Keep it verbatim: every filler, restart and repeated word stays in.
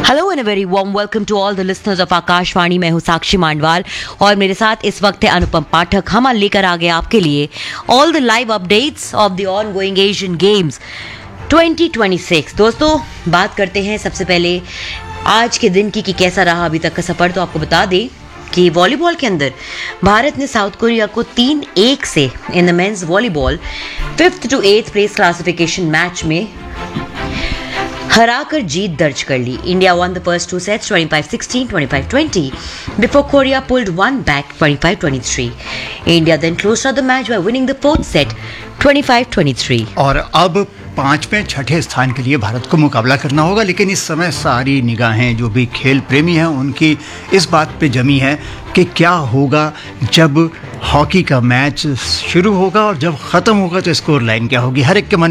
Hello and very warm welcome to all the listeners of Akashvani. मैं हूं साक्षी मांडवाल और मेरे साथ इस वक्त है अनुपम पाठक। हम आज लेकर आ गए आपके लिए all the live updates of the on going Asian games twenty twenty six. दोस्तों, बात करते हैं सबसे पहले आज के दिन की कि कैसा रहा अभी तक का सफर। तो आपको बता दें कि वॉलीबॉल के अंदर भारत ने साउथ कोरिया को तीन एक से in the mains volleyball fifth two th place classification match में हराकर जीत दर्ज कर ली। India one the first two sets twenty five sixteen, twenty five twenty before Korea pulled one back twenty five twenty three. India then closed out the match by winning the fourth set twenty five twenty three. और अब पांचवें छठे स्थान के लिए भारत को मुकाबला करना होगा। लेकिन इस समय सारी निगाहें जो भी खेल प्रेमी हैं उनकी इस बात पे जमी है कि क्या होगा जब हॉकी का मैच शुरू होगा और जब ख़त्म होगा तो स्कोर लाइन क्या होगी। हर एक के मन